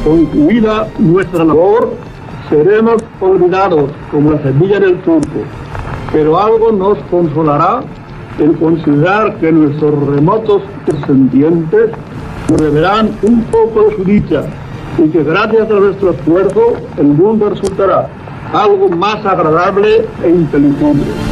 concluida nuestra labor, seremos olvidados como la semilla en el surco, pero algo nos consolará el considerar que nuestros remotos descendientes reverán un poco de su dicha y que gracias a nuestro esfuerzo el mundo resultará algo más agradable e inteligente.